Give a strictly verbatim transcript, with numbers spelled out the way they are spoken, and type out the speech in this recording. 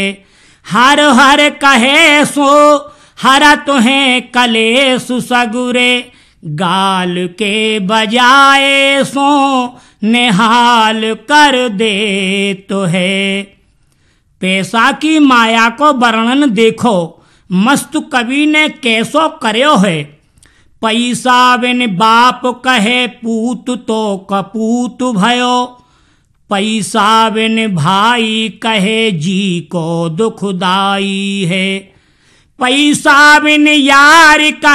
हर हर कहे सो हरा तुम्हें कलेस सगुरे, गाल के बजाए सो निहाल कर दे तो है। पैसा की माया को वर्णन देखो, मस्त कवि ने कैसो करयो है। पैसा बिन बाप कहे पूत तो कपूत भयो, पैसा बिन भाई कहे जी को दुखदाई है। पैसा बिन यार कहे